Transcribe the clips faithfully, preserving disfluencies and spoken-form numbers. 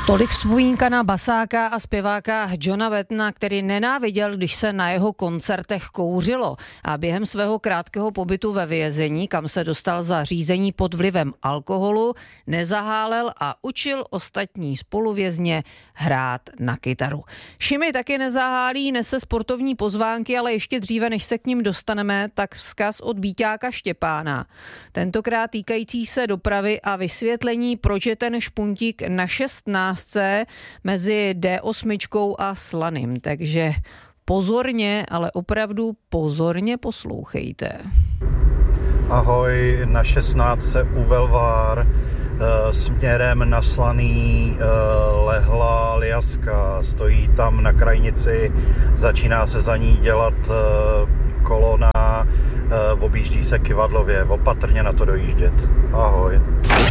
Tolik vzpomínka na basáka a zpěváka Johna Wettona, který nenáviděl, když se na jeho koncertech kouřilo. A během svého krátkého pobytu ve vězení, kam se dostal za řízení pod vlivem alkoholu, nezahálel a učil ostatní spoluvězně hrát na kytaru. Šimi taky nezahálí, nese sportovní pozvánky, ale ještě dříve, než se k ním dostaneme, tak vzkaz od Bíťáka Štěpána. Tentokrát týkající se dopravy a vysvětlení, proč je ten špuntík na šestnáct mezi D osm a Slanym. Takže pozorně, ale opravdu pozorně poslouchejte. Ahoj, na šestnáct u Velvár e, směrem na Slaný e, lehla Liaska. Stojí tam na krajnici, začíná se za ní dělat e, kolona, e, objíždí se kyvadlově. Opatrně na to dojíždět. Ahoj.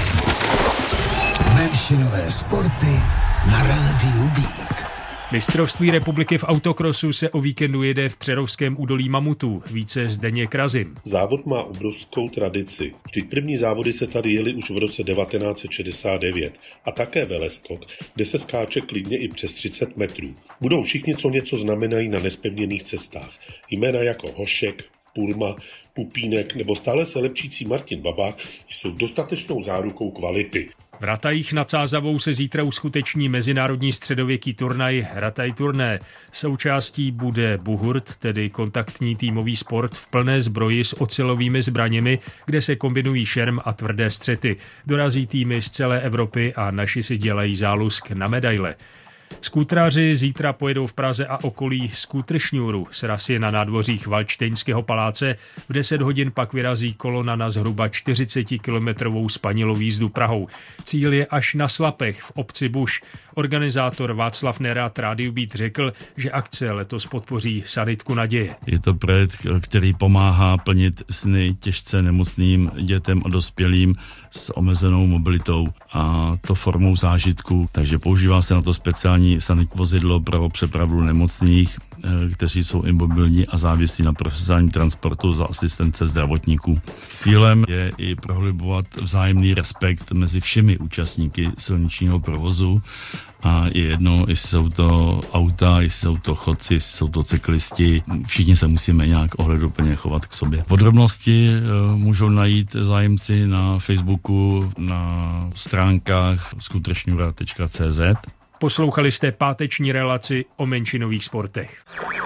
Menšinové sporty na rádiu Beat. Mistrovství republiky v autokrosu se o víkendu jede v Přerovském údolí Mamutů. Více Zdeněk Razin. Závod má obrovskou tradici. Vždyť první závody se tady jeli už v roce devatenáct set šedesát devět a také veleskok, kde se skáče klidně i přes třicet metrů. Budou všichni, co něco znamenají na nespevněných cestách. Jména jako Hošek, Purma, Pupínek nebo stále se lepšící Martin Babák jsou dostatečnou zárukou kvality. V Ratajích nad Sázavou se zítra uskuteční mezinárodní středověký turnaj Rataj Turné. Součástí bude buhurt, tedy kontaktní týmový sport v plné zbroji s ocelovými zbraněmi, kde se kombinují šerm a tvrdé střety. Dorazí týmy z celé Evropy a naši si dělají zálusk na medaile. Skútráři zítra pojedou v Praze a okolí skútršňůru s rasy na nádvořích Valdštejnského paláce. V deset hodin pak vyrazí kolona na zhruba čtyřicetikilometrovou spanilou jízdu Prahou. Cíl je až na Slapech v obci Buš. Organizátor Václav Nerad Rádiu Beat řekl, že akce letos podpoří Sanitku naděje. Je to projekt, který pomáhá plnit sny těžce nemocným dětem a dospělým s omezenou mobilitou a to formou zážitku. Takže používá se na to speciální sanit vozidlo pro přepravu nemocných, kteří jsou imobilní a závisí na profesionálním transportu za asistence zdravotníků. Cílem je i prohlubovat vzájemný respekt mezi všemi účastníky silničního provozu a je jedno, jestli jsou to auta, jestli jsou to chodci, jestli jsou to cyklisti. Všichni se musíme nějak ohleduplně chovat k sobě. Podrobnosti můžou najít zájemci na Facebooku, na stránkách skútršňura tečka cé zet. Poslouchali jste páteční relaci o menšinových sportech.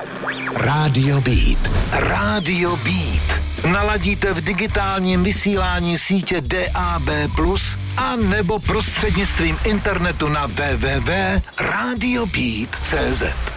Rádio Beat. Rádio Beat. Naladíte v digitálním vysílání sítě D A B plus, a nebo prostřednictvím internetu na w w w tečka radio beat tečka cé zet.